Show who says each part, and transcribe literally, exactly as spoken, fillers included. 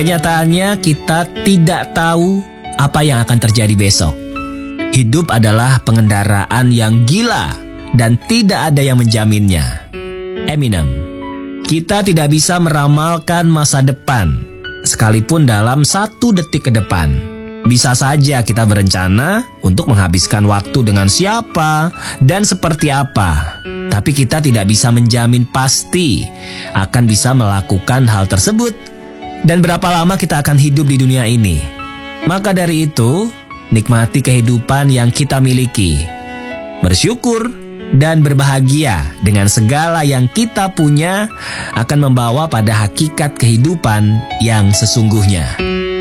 Speaker 1: Kenyataannya kita tidak tahu apa yang akan terjadi besok. Hidup adalah pengendaraan yang gila dan tidak ada yang menjaminnya. Eminem. Kita tidak bisa meramalkan masa depan, sekalipun dalam satu detik ke depan. Bisa saja kita berencana untuk menghabiskan waktu dengan siapa dan seperti apa. Tapi kita tidak bisa menjamin pasti akan bisa melakukan hal tersebut. Dan berapa lama kita akan hidup di dunia ini. Maka dari itu, nikmati kehidupan yang kita miliki. Bersyukur dan berbahagia dengan segala yang kita punya akan membawa pada hakikat kehidupan yang sesungguhnya.